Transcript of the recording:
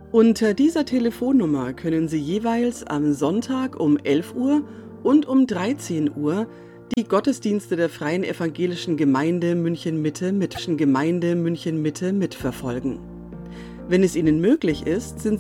Unter dieser Telefonnummer können Sie jeweils am Sonntag um 11 Uhr und um 13 Uhr die Gottesdienste der Freien Evangelischen Gemeinde München-Mitte mitverfolgen. Wenn es Ihnen möglich ist, sind